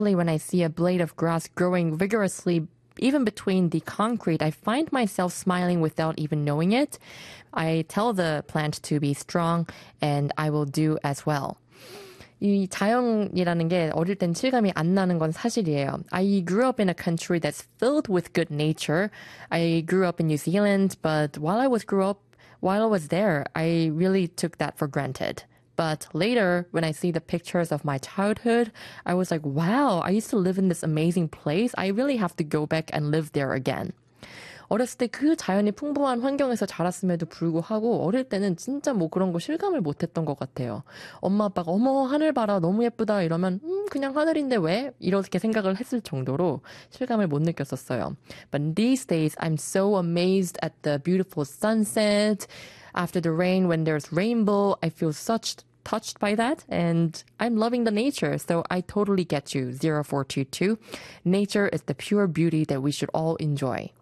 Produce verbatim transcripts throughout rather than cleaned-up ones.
When I see a blade of grass growing vigorously even between the concrete, I find myself smiling without even knowing it. I tell the plant to be strong and I will do as well. 이 자연이라는 게 어릴 땐 실감이 안 나는 건 사실이에요. I grew up in a country that's filled with good nature. I grew up in New Zealand, but while I was grew up, while I was there, I really took that for granted. But later, when I see the pictures of my childhood, I was like, wow, I used to live in this amazing place. I really have to go back and live there again. 어렸을 때 그 자연이 풍부한 환경에서 자랐음에도 불구하고 어릴 때는 진짜 뭐 그런 거 실감을 못했던 것 같아요. 엄마 아빠가 어머 하늘 봐라 너무 예쁘다 이러면 음 그냥 하늘인데 왜? 이렇게 생각을 했을 정도로 실감을 못 느꼈었어요. But these days I'm so amazed at the beautiful sunset. After the rain when there's rainbow, I feel such touched by that and I'm loving the nature. So I totally get you. zero four two two. Nature is the pure beauty that we should all enjoy.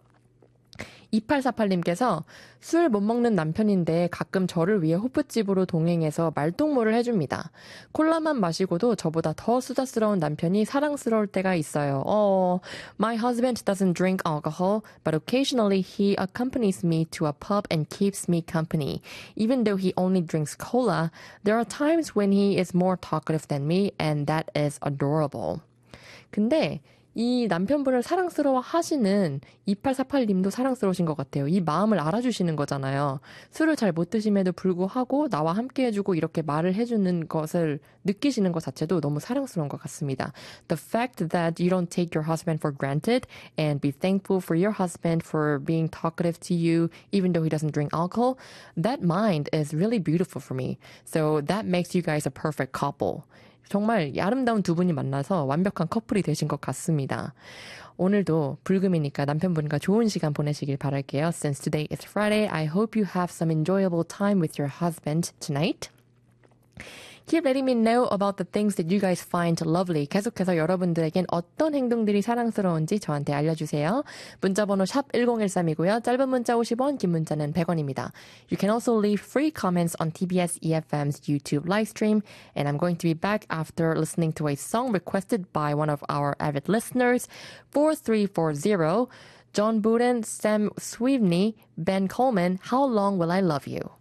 이팔사팔님께서 술 못 먹는 남편인데 가끔 저를 위해 호프집으로 동행해서 말동무를 해줍니다. 콜라만 마시고도 저보다 더 수다스러운 남편이 사랑스러울 때가 있어요. Oh, my husband doesn't drink alcohol, but occasionally he accompanies me to a pub and keeps me company. Even though he only drinks cola, there are times when he is more talkative than me, and that is adorable. 근데 이 남편분을 사랑스러워 하시는 이팔사팔님도 사랑스러우신 것 같아요. 이 마음을 알아주시는 거잖아요. 술을 잘 못 드심에도 불구하고 나와 함께 해주고 이렇게 말을 해주는 것을 느끼시는 것 자체도 너무 사랑스러운 것 같습니다. The fact that you don't take your husband for granted and be thankful for your husband for being talkative to you even though he doesn't drink alcohol, that mind is really beautiful for me. So that makes you guys a perfect couple. 정말 아름다운 두 분이 만나서 완벽한 커플이 되신 것 같습니다. 오늘도 불금이니까 남편분과 좋은 시간 보내시길 바랄게요. Since today is Friday, I hope you have some enjoyable time with your husband tonight. Keep letting me know about the things that you guys find lovely. 계속해서 여러분들에겐 어떤 행동들이 사랑스러운지 저한테 알려주세요. 문자번호 샵 일공일삼이고요. 짧은 문자 오십 원, 긴 문자는 백 원입니다. You can also leave free comments on 티비에스 이에프엠's YouTube livestream. And I'm going to be back after listening to a song requested by one of our avid listeners, four three four zero, John Buden, Sam Sweeney, Ben Coleman, How Long Will I Love You?